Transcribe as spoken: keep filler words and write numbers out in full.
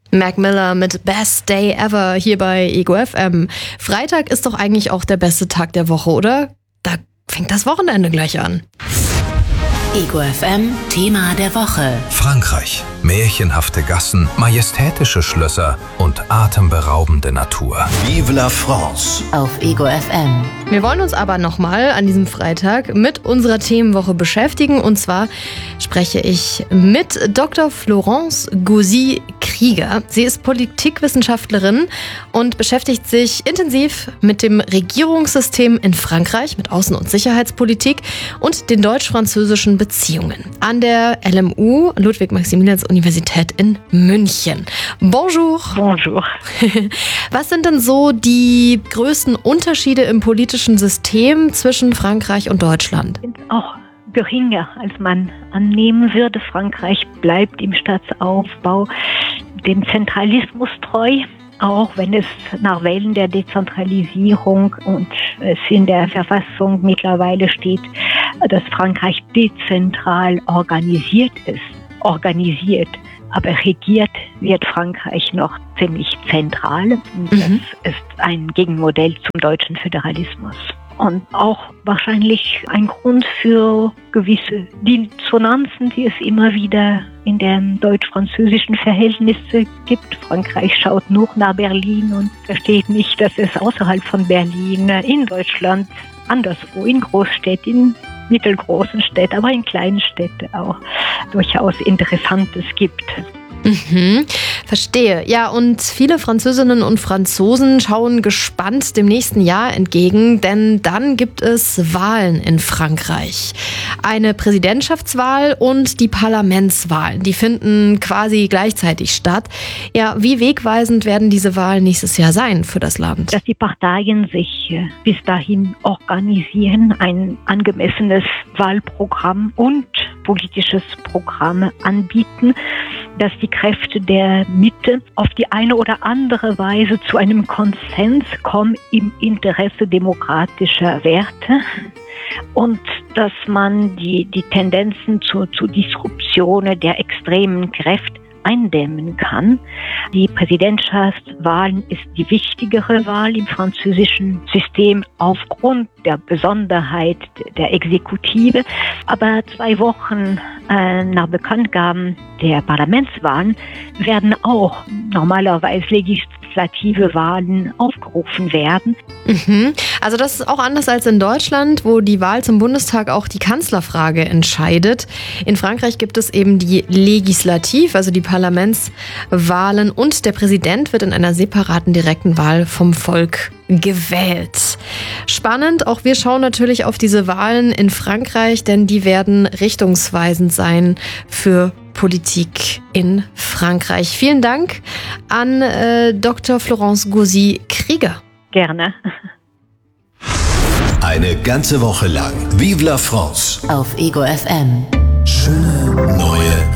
Mac Miller mit Best Day Ever hier bei Ego F M. Freitag ist doch eigentlich auch der beste Tag der Woche, oder? Da fängt das Wochenende gleich an. Ego F M, Thema der Woche. Frankreich. Märchenhafte Gassen, majestätische Schlösser und atemberaubende Natur. Vive la France! Auf Ego F M. Wir wollen uns aber nochmal an diesem Freitag mit unserer Themenwoche beschäftigen. Und zwar spreche ich mit Doktor Florence Gouzy-Krieger. Sie ist Politikwissenschaftlerin und beschäftigt sich intensiv mit dem Regierungssystem in Frankreich, mit Außen- und Sicherheitspolitik und den deutsch-französischen Beziehungen an der L M U, Ludwig-Maximilians-Universität in München. Bonjour. Bonjour. Was sind denn so die größten Unterschiede im politischen System zwischen Frankreich und Deutschland? Sind auch geringer, als man annehmen würde. Frankreich bleibt im Staatsaufbau dem Zentralismus treu, auch wenn es nach Wellen der Dezentralisierung und es in der Verfassung mittlerweile steht, dass Frankreich dezentral organisiert ist, organisiert, aber regiert wird Frankreich noch ziemlich zentral. Das Mhm. ist ein Gegenmodell zum deutschen Föderalismus. Und auch wahrscheinlich ein Grund für gewisse Dissonanzen, die es immer wieder in den deutsch-französischen Verhältnissen gibt. Frankreich schaut nur nach Berlin und versteht nicht, dass es außerhalb von Berlin in Deutschland anderswo in Großstädten, mittelgroßen Städten, aber in kleinen Städten auch durchaus Interessantes gibt. Mhm, verstehe. Ja, und viele Französinnen und Franzosen schauen gespannt dem nächsten Jahr entgegen, denn dann gibt es Wahlen in Frankreich. Eine Präsidentschaftswahl und die Parlamentswahlen, die finden quasi gleichzeitig statt. Ja, wie wegweisend werden diese Wahlen nächstes Jahr sein für das Land? Dass die Parteien sich äh, bis dahin organisieren, ein angemessenes Wahlprogramm und politisches Programm anbieten, dass die Kräfte der Mitte auf die eine oder andere Weise zu einem Konsens kommen im Interesse demokratischer Werte und dass man die, die Tendenzen zu, zu Disruptionen der extremen Kräfte eindämmen kann. Die Präsidentschaftswahl ist die wichtigere Wahl im französischen System aufgrund der Besonderheit der Exekutive. Aber zwei Wochen äh, nach Bekanntgabe der Parlamentswahlen werden auch normalerweise legislative Wahlen aufgerufen werden. Mhm. Also das ist auch anders als in Deutschland, wo die Wahl zum Bundestag auch die Kanzlerfrage entscheidet. In Frankreich gibt es eben die Legislativ, also die Parlamentswahlen, und der Präsident wird in einer separaten direkten Wahl vom Volk gewählt. Spannend, auch wir schauen natürlich auf diese Wahlen in Frankreich, denn die werden richtungsweisend sein für Politik in Frankreich. Vielen Dank an äh, Doktor Florence Gouzy-Krieger. Gerne. Eine ganze Woche lang. Vive la France! Auf Ego F M. Schöne neue